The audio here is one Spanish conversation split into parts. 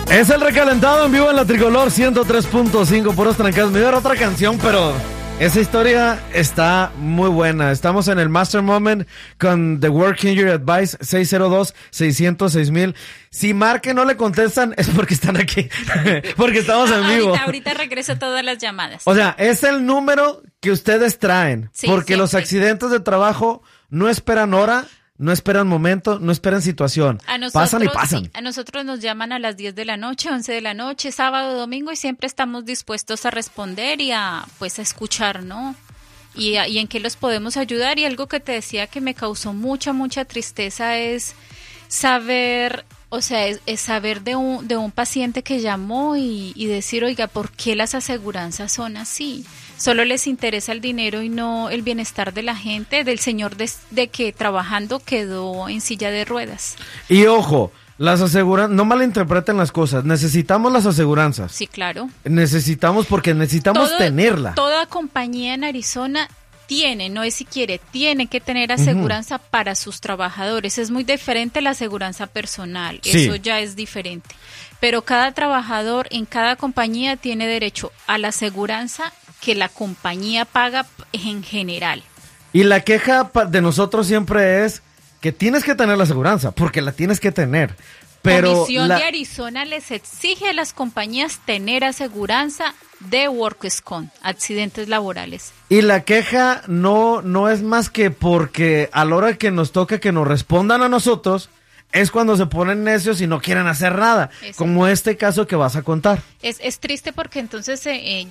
Es el recalentado en vivo en la Tricolor 103.5 puros trancados. Me iba a dar otra canción, pero esa historia está muy buena. Estamos en el Master Moment con The Work Injury Advice 602-600-6000. Si marque no le contestan es porque están aquí, porque estamos en vivo. Ahorita regreso todas las llamadas. O sea, es el número que ustedes traen, sí, porque siempre. Los accidentes de trabajo no esperan hora, no esperan momento, no esperan situación. Pasan y pasan. Sí, a nosotros nos llaman a las 10 de la noche, 11 de la noche, sábado, domingo, y siempre estamos dispuestos a responder y a escuchar, ¿no? Y en qué los podemos ayudar. Y algo que te decía que me causó mucha tristeza es saber, o sea, es saber de un paciente que llamó y decir, oiga, ¿por qué las aseguranzas son así? Solo les interesa el dinero y no el bienestar de la gente, del señor de que trabajando quedó en silla de ruedas. Y ojo, las aseguranzas, no malinterpreten las cosas, necesitamos las aseguranzas. Sí, claro. Necesitamos tenerla. Toda compañía en Arizona tiene, no es si quiere, tiene que tener aseguranza para sus trabajadores. Es muy diferente la aseguranza personal, sí. Eso ya es diferente. Pero cada trabajador en cada compañía tiene derecho a la aseguranza que la compañía paga en general. Y la queja de nosotros siempre es que tienes que tener la aseguranza, porque la tienes que tener. Pero Comisión de Arizona les exige a las compañías tener aseguranza de Workers' Comp, accidentes laborales. Y la queja no es más que porque a la hora que nos toca que nos respondan a nosotros, es cuando se ponen necios y no quieren hacer nada, como este caso que vas a contar. Es triste porque entonces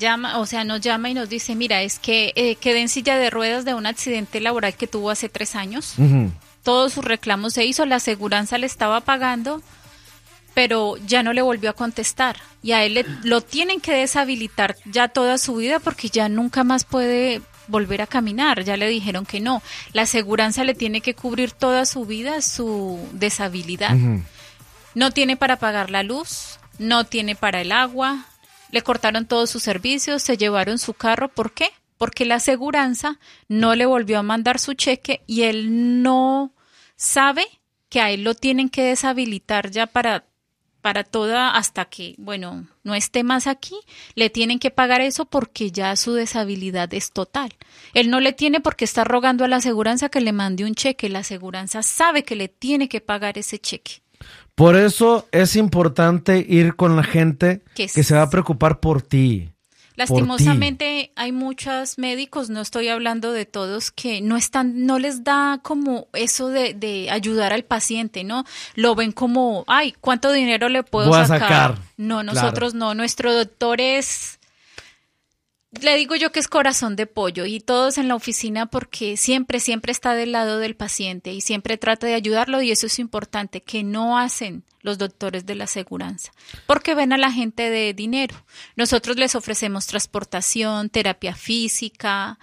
nos llama y nos dice, mira, es que quedé en silla de ruedas de un accidente laboral que tuvo hace 3 años. Uh-huh. Todos sus reclamos se hizo, la aseguranza le estaba pagando, pero ya no le volvió a contestar. Y a él lo tienen que deshabilitar ya toda su vida porque ya nunca más puede volver a caminar, ya le dijeron que no. La aseguranza le tiene que cubrir toda su vida su deshabilidad. Uh-huh. No tiene para pagar la luz, no tiene para el agua, le cortaron todos sus servicios, se llevaron su carro. ¿Por qué? Porque la aseguranza no le volvió a mandar su cheque y él no sabe que a él lo tienen que deshabilitar ya para toda, hasta que, no esté más aquí, le tienen que pagar eso porque ya su deshabilidad es total. Él no le tiene por qué estar rogando a la aseguranza que le mande un cheque. La aseguranza sabe que le tiene que pagar ese cheque. Por eso es importante ir con la gente que se va a preocupar por ti. Lastimosamente hay muchos médicos, no estoy hablando de todos, que no les da como eso de ayudar al paciente, ¿no? Lo ven como, ay, ¿cuánto dinero le puedo sacar? No, nosotros no, nuestro doctor le digo yo que es corazón de pollo y todos en la oficina porque siempre está del lado del paciente y siempre trata de ayudarlo y eso es importante, que no hacen los doctores de la aseguranza, porque ven a la gente de dinero. Nosotros les ofrecemos transportación, terapia física,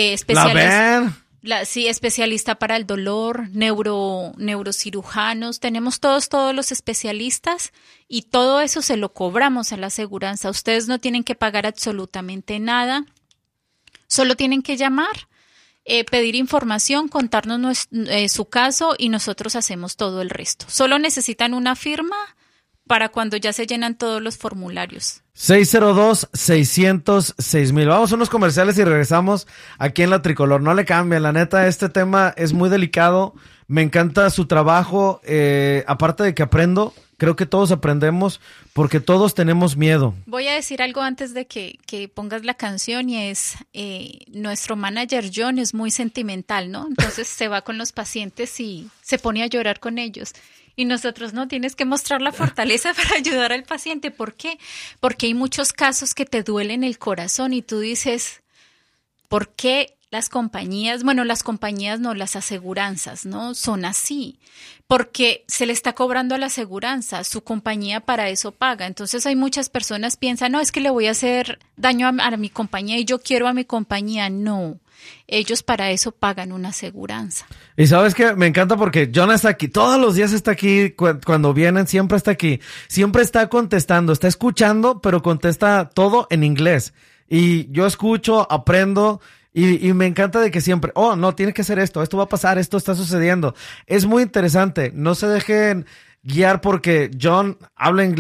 especialista para el dolor, neurocirujanos, tenemos todos los especialistas y todo eso se lo cobramos a la aseguranza. Ustedes no tienen que pagar absolutamente nada, solo tienen que llamar, pedir información, contarnos su caso y nosotros hacemos todo el resto. Solo necesitan una firma para cuando ya se llenan todos los formularios. 602-600-6000. Vamos a unos comerciales y regresamos aquí en La Tricolor. No le cambien, la neta, este tema es muy delicado. Me encanta su trabajo. Aparte de que aprendo, creo que todos aprendemos porque todos tenemos miedo. Voy a decir algo antes de que pongas la canción y es, nuestro manager John es muy sentimental, ¿no? Entonces se va con los pacientes y se pone a llorar con ellos. Y nosotros no, tienes que mostrar la fortaleza para ayudar al paciente. ¿Por qué? Porque hay muchos casos que te duelen el corazón y tú dices, ¿por qué las compañías no, las aseguranzas, ¿no? Son así? Porque se le está cobrando a la aseguranza, su compañía para eso paga. Entonces hay muchas personas que piensan, no, es que le voy a hacer daño a mi compañía y yo quiero a mi compañía. No. Ellos para eso pagan una aseguranza. Y sabes que me encanta porque John está aquí, todos los días está aquí, cuando vienen siempre está aquí, siempre está contestando, está escuchando, pero contesta todo en inglés. Y yo escucho, aprendo y me encanta de que siempre, no, tienes que hacer esto va a pasar, esto está sucediendo. Es muy interesante, no se dejen guiar porque John habla inglés,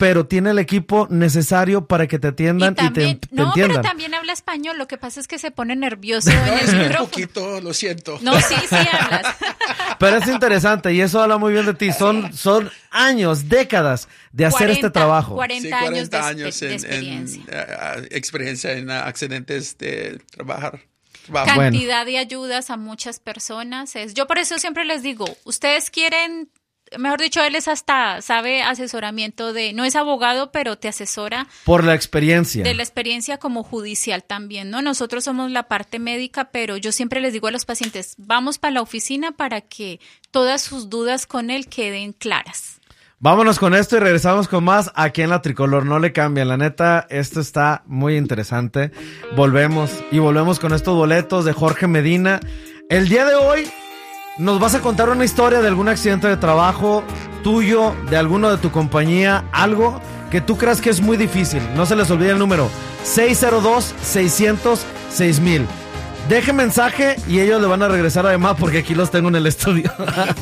pero tiene el equipo necesario para que te atiendan y te entiendan. Pero también habla español, lo que pasa es que se pone nervioso en el micrófono. Un poquito, lo siento. No, sí hablas. Pero es interesante y eso habla muy bien de ti. Son años, décadas de hacer este trabajo. 40 años de experiencia. Experiencia en accidentes de trabajar. Cantidad de ayudas a muchas personas. Yo por eso siempre les digo, ustedes quieren, mejor dicho, él es hasta, sabe asesoramiento no es abogado, pero te asesora. Por la experiencia. De la experiencia como judicial también, ¿no? Nosotros somos la parte médica, pero yo siempre les digo a los pacientes, vamos para la oficina para que todas sus dudas con él queden claras. Vámonos con esto y regresamos con más aquí en La Tricolor. No le cambien, la neta, esto está muy interesante. Volvemos con estos boletos de Jorge Medina. El día de hoy nos vas a contar una historia de algún accidente de trabajo tuyo, de alguno de tu compañía, algo que tú creas que es muy difícil. No se les olvide el número 602-600-6000. Deje mensaje y ellos le van a regresar además porque aquí los tengo en el estudio.